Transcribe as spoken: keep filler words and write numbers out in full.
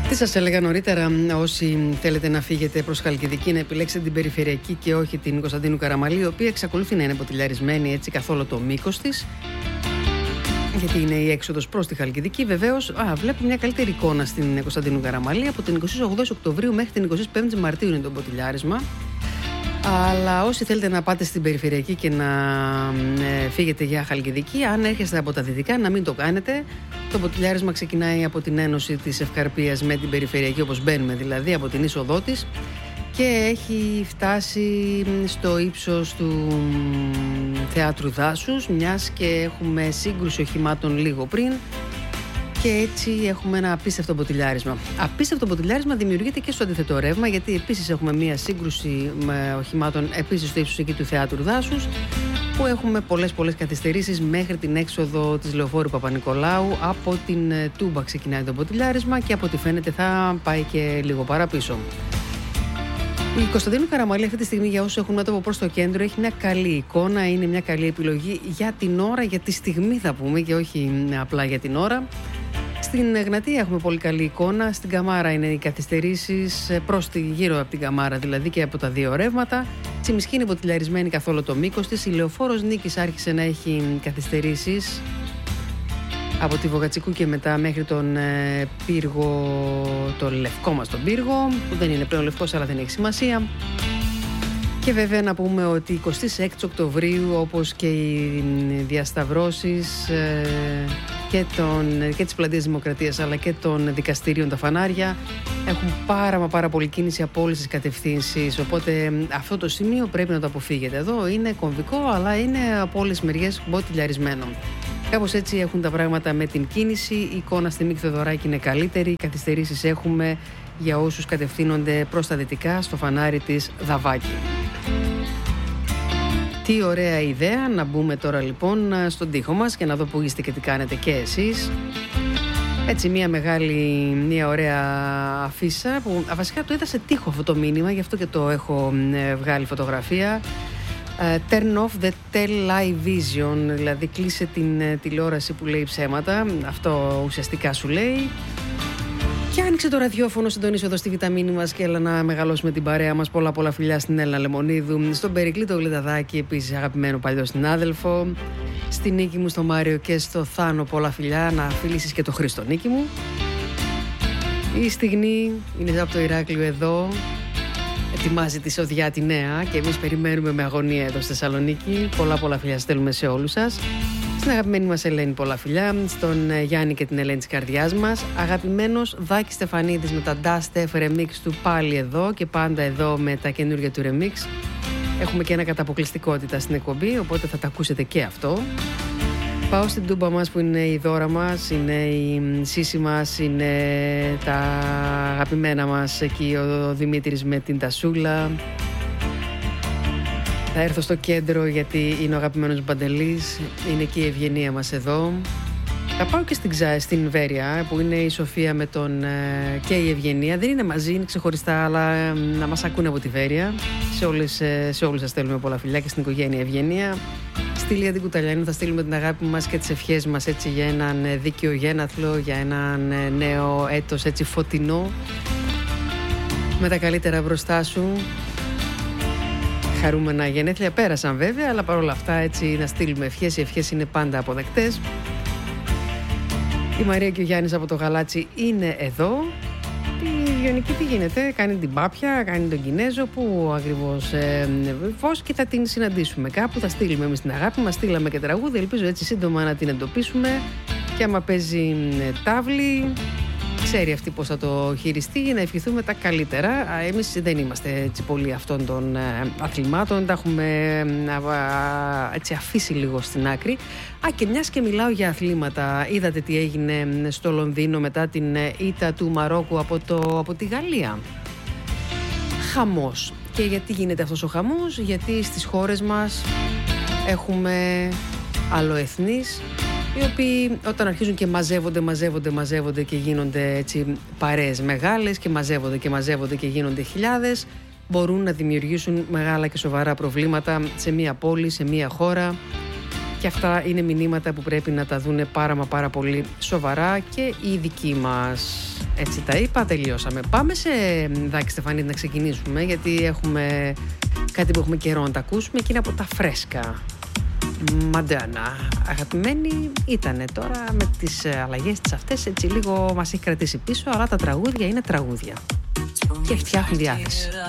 Τι σας έλεγα νωρίτερα, όσοι θέλετε να φύγετε προς Χαλκιδική, να επιλέξετε την περιφερειακή και όχι την Κωνσταντίνου Καραμαλή, η οποία εξακολουθεί να είναι ποτηλιαρισμένη έτσι καθ' όλο το μήκος της, γιατί είναι η έξοδος προς τη Χαλκιδική. Βεβαίως, α, βλέπω μια καλύτερη εικόνα στην Κωνσταντίνου Καραμαλή. Από την εικοστή όγδοη Οκτωβρίου μέχρι την εικοστή πέμπτη Μαρτίου είναι το ποτηλιάρισμα. Αλλά όσοι θέλετε να πάτε στην περιφερειακή και να ε, φύγετε για Χαλκιδική, αν έρχεστε από τα δυτικά, να μην το κάνετε. Το ποτηλιάρισμα ξεκινάει από την Ένωση της Ευκαρπίας με την περιφερειακή, όπως μπαίνουμε δηλαδή, από την είσοδό της, και έχει φτάσει στο ύψος του Θεάτρου Δάσους, μιας και έχουμε σύγκρουση οχημάτων λίγο πριν. Και έτσι έχουμε ένα απίστευτο ποτηλιάρισμα. Απίστευτο ποτηλιάρισμα δημιουργείται και στο αντίθετο ρεύμα, γιατί επίσης έχουμε μία σύγκρουση με οχημάτων επίσης στο ύψος εκεί του Θεάτρου Δάσους, που έχουμε πολλές πολλές καθυστερήσεις μέχρι την έξοδο της Λεωφόρου Παπα-Νικολάου. Από την Τούμπα ξεκινάει το ποτηλιάρισμα και από ό,τι φαίνεται θα πάει και λίγο παραπίσω. Η Κωνσταντίνου Καραμαλή αυτή τη στιγμή, για όσους έχουν μέτωπο προς το κέντρο, έχει μια καλή εικόνα, είναι μια καλή επιλογή για την ώρα, για τη στιγμή θα πούμε, και όχι απλά για την ώρα. Στην Εγνατία έχουμε πολύ καλή εικόνα. Στην Καμάρα είναι οι καθυστερήσεις προς τη, γύρω από την Καμάρα δηλαδή, και από τα δύο ρεύματα. Τσιμισκή είναι ποτηλιαρισμένη καθ' όλο το μήκος της. Η Λεωφόρος Νίκης άρχισε να έχει καθυστερήσεις από τη Βογατσικού και μετά μέχρι τον ε, πύργο, το λευκό μας τον πύργο, που δεν είναι πλέον λευκός αλλά δεν έχει σημασία. Και βέβαια να πούμε ότι εικοστή έκτη Οκτωβρίου, όπως και οι διασταυρώσεις ε, και, τον, και της Πλατείας Δημοκρατίας αλλά και των δικαστηρίων, τα φανάρια, έχουν πάρα μα πάρα πολύ κίνηση από όλες τις κατευθύνσεις, οπότε αυτό το σημείο πρέπει να το αποφύγετε. Εδώ είναι κομβικό, αλλά είναι από όλες τις μεριές μποτιλιαρισμένο. Κάπως έτσι έχουν τα πράγματα με την κίνηση. Η εικόνα στη Μίκη Θεοδωράκη είναι καλύτερη. Καθυστερήσεις έχουμε για όσους κατευθύνονται προς τα δυτικά, στο φανάρι της Δαβάκη. Τι ωραία ιδέα να μπούμε τώρα λοιπόν στον τοίχο μας και να δω που είστε και τι κάνετε και εσείς. Έτσι μια μεγάλη, μια ωραία αφίσα που βασικά το είδα σε τοίχο αυτό το μήνυμα, γι' αυτό και το έχω βγάλει φωτογραφία. Uh, turn off the tell-lie vision, δηλαδή κλείσε την uh, τηλεόραση που λέει ψέματα. Αυτό ουσιαστικά σου λέει. Και άνοιξε το ραδιόφωνο, συντονίσου εδώ στη Βιταμίνη μας και έλα να μεγαλώσουμε την παρέα μας. Πολλά πολλά φιλιά στην Έλληνα Λεμονίδου, στον Περικλή το Γλυδαδάκη, επίσης αγαπημένο παλιό συνάδελφο, στη Νίκη μου, στο Μάριο και στο Θάνο πολλά φιλιά. Να φιλήσεις και το Χρήστο Νίκη μου. Η στιγμή είναι από το Ηράκλειο εδώ. Ετοιμάζει τη σοδιά τη νέα και εμείς περιμένουμε με αγωνία εδώ στη Θεσσαλονίκη. Πολλά πολλά φιλιά στέλνουμε σε όλους σας. Στην αγαπημένη μας Ελένη πολλά φιλιά. Στον Γιάννη και την Ελένη της καρδιάς μας. Αγαπημένος Δάκης Στεφανίδης με τα Dust F Remix του, πάλι εδώ και πάντα εδώ με τα καινούργια του Remix. Έχουμε και ένα καταποκλειστικότητα στην εκπομπή, οπότε θα τα ακούσετε και αυτό. Πάω στην Τούμπα μας που είναι η Δώρα μας, είναι η Σύση μας, είναι τα αγαπημένα μας εκεί, ο Δημήτρης με την Τασούλα. Θα έρθω στο κέντρο γιατί είναι ο αγαπημένος Μπαντελής, είναι και η Ευγενία μας εδώ. Θα πάω και στην, Ξα, στην Βέρεια που είναι η Σοφία με τον, και η Ευγενία. Δεν είναι μαζί, είναι ξεχωριστά, αλλά να μας ακούνε από τη Βέρεια. Σε, όλες, σε όλους σας στέλνουμε πολλά φιλιά και στην οικογένεια Ευγενία. Στη Λία την Κουταλιανού θα στείλουμε την αγάπη μας και τις ευχές μας έτσι, για έναν δίκαιο γέναθλο, για έναν νέο έτος έτσι φωτεινό, με τα καλύτερα μπροστά σου. Χαρούμενα γενέθλια πέρασαν βέβαια, αλλά παρόλα αυτά έτσι να στείλουμε ευχές. Οι ευχές είναι πάντα αποδεκτές. Η Μαρία και ο Γιάννης από το Γαλάτσι είναι εδώ. Η Βιονική τι γίνεται, κάνει την Πάπια, κάνει τον Κινέζο, που ακριβώς ε, φως, και θα την συναντήσουμε κάπου. Θα στείλουμε εμείς την αγάπη μας, στείλαμε και τραγούδι, ελπίζω έτσι σύντομα να την εντοπίσουμε. Και άμα παίζει ε, τάβλη, ξέρει αυτή πώς θα το χειριστεί, να ευχηθούμε τα καλύτερα. Εμείς δεν είμαστε έτσι πολύ αυτών των ε, αθλημάτων, τα έχουμε ε, έτσι αφήσει λίγο στην άκρη. Α, και μιας και μιλάω για αθλήματα, είδατε τι έγινε στο Λονδίνο μετά την ήττα του Μαρόκου από, το, από τη Γαλλία. Χαμός. Και γιατί γίνεται αυτός ο χαμός? Γιατί στις χώρες μας έχουμε αλλοεθνείς, οι οποίοι όταν αρχίζουν και μαζεύονται, μαζεύονται, μαζεύονται και γίνονται έτσι παρέες μεγάλες και μαζεύονται και μαζεύονται και γίνονται χιλιάδες, μπορούν να δημιουργήσουν μεγάλα και σοβαρά προβλήματα σε μία πόλη, σε μία χώρα. Και αυτά είναι μηνύματα που πρέπει να τα δούνε πάρα μα πάρα πολύ σοβαρά και οι δικοί μας Έτσι τα είπα, τελειώσαμε. Πάμε σε Δάκη Στεφανίδη να ξεκινήσουμε, γιατί έχουμε κάτι που έχουμε καιρό να τα ακούσουμε και είναι από τα φρέσκα. Μαντάνα, αγαπημένη ήτανε, τώρα με τις αλλαγές της αυτές έτσι λίγο μας έχει κρατήσει πίσω, αλλά τα τραγούδια είναι τραγούδια και φτιάχνουν διάθεση.